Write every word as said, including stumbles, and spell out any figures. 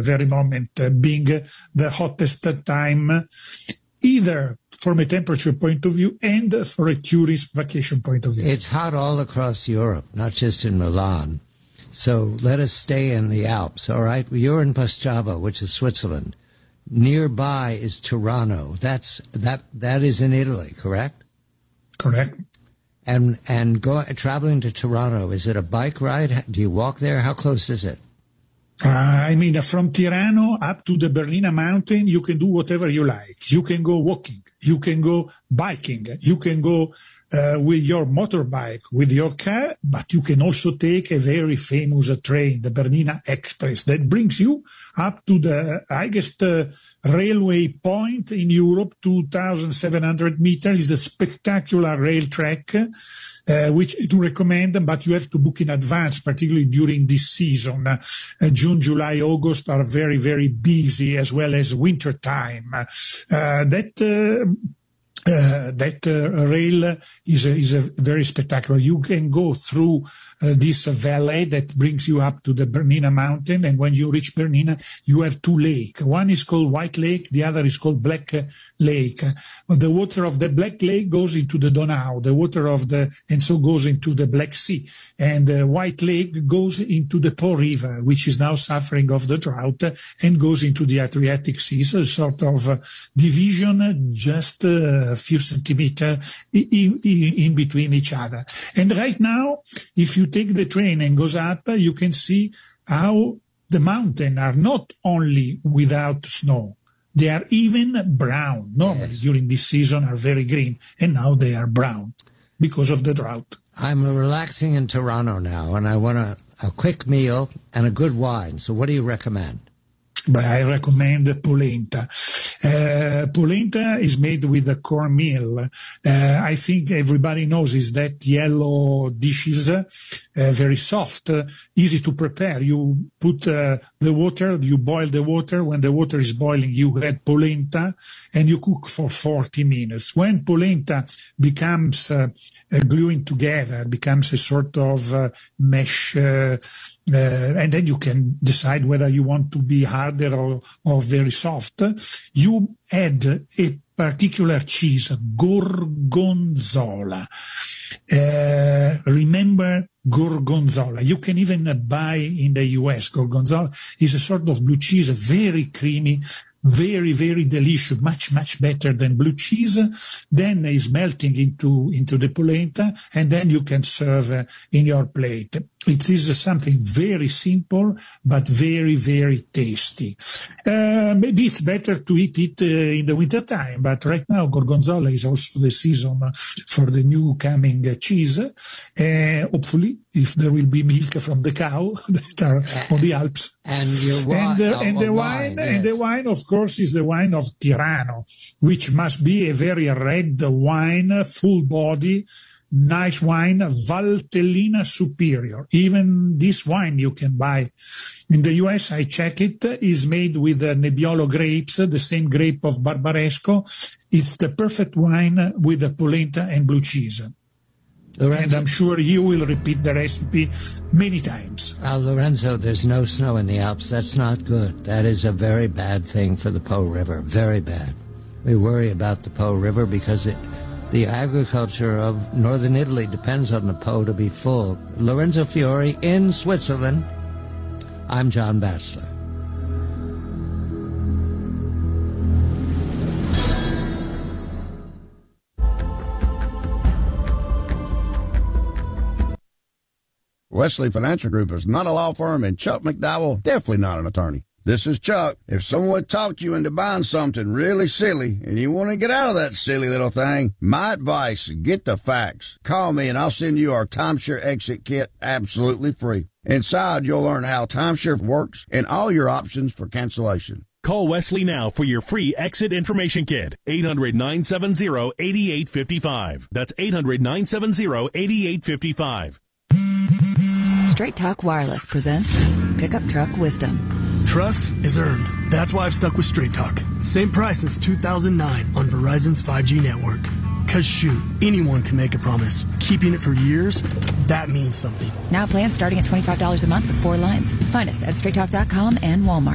very moment, uh, being uh, the hottest time, either from a temperature point of view and for a tourist vacation point of view. It's hot all across Europe, not just in Milan. So let us stay in the Alps, all right? You're in Postjava, which is Switzerland. Nearby is Tirano. That's that that is in Italy, correct? Correct. And and go traveling to Tirano, is it a bike ride? Do you walk there? How close is it? Uh, I mean, from Tirano up to the Bernina mountain, you can do whatever you like. You can go walking. You can go biking. You can go uh, with your motorbike, with your car, but you can also take a very famous uh, train, the Bernina Express, that brings you up to the highest uh, railway point in Europe, two thousand seven hundred meters. It's a spectacular rail track, uh, which I do recommend, but you have to book in advance, particularly during this season. Uh, June, July, August are very, very busy, as well as winter time. Uh, that uh, Uh, that uh, rail is a, is a very spectacular. You can go through uh, this valley that brings you up to the Bernina mountain, and when you reach Bernina, you have two lakes. One is called White Lake, the other is called Black Lake. But the water of the Black Lake goes into the Donau, the water of the, and so goes into the Black Sea. And the White Lake goes into the Po River, which is now suffering of the drought, and goes into the Adriatic Sea. So a sort of uh, division just uh, few centimeters in, in, in between each other. And right now, if you take the train and goes up, you can see how the mountains are not only without snow, they are even brown. Normally, yes, during this season are very green, and now they are brown because of the drought. I'm relaxing in Tirano now, and I want a, a quick meal and a good wine. So what do you recommend? But I recommend polenta. Uh, polenta is made with a cornmeal. Uh, I think everybody knows is that yellow dishes, uh, very soft, uh, easy to prepare. You put uh, the water, you boil the water. When the water is boiling, you add polenta, and you cook for forty minutes. When polenta becomes uh, uh, gluing together, becomes a sort of uh, mesh, uh, Uh, and then you can decide whether you want to be harder or, or very soft. You add a particular cheese, Gorgonzola. Uh, remember Gorgonzola. You can even buy in the U S. Gorgonzola is a sort of blue cheese, very creamy, very, very delicious, much, much better than blue cheese. Then is melting into, into the polenta, and then you can serve uh, in your plate. It is uh, something very simple, but very, very tasty. Uh, maybe it's better to eat it uh, in the winter time, but right now Gorgonzola is also the season for the new coming uh, cheese. Uh, hopefully, if there will be milk from the cow that are on the Alps. And your wine, and, uh, uh, and the wine, wine, yes. and the wine, of course, is the wine of Tirano, which must be a very red wine, full body, nice wine, Valtellina Superior. Even this wine you can buy in the U S. I check it, is made with uh, Nebbiolo grapes, the same grape of Barbaresco. It's the perfect wine with the polenta and blue cheese. Lorenzo. And I'm sure you will repeat the recipe many times. Uh, Lorenzo, there's no snow in the Alps. That's not good. That is a very bad thing for the Po River. Very bad. We worry about the Po River because it, the agriculture of northern Italy depends on the Po to be full. Lorenzo Fiore in Switzerland. I'm John Batchelor. Wesley Financial Group is not a law firm, and Chuck McDowell, definitely not an attorney. This is Chuck. If someone talked you into buying something really silly and you want to get out of that silly little thing, my advice, get the facts. Call me and I'll send you our timeshare exit kit absolutely free. Inside, you'll learn how timeshare works and all your options for cancellation. Call Wesley now for your free exit information kit. eight hundred, nine seven zero, eight eight five five. That's eight hundred, nine seven zero, eight eight five five. Straight Talk Wireless presents Pickup Truck Wisdom. Trust is earned. That's why I've stuck with Straight Talk. Same price since two thousand nine on Verizon's five G network. Cause shoot, anyone can make a promise. Keeping it for years, that means something. Now plans starting at twenty-five dollars a month with four lines. Find us at straight talk dot com and Walmart.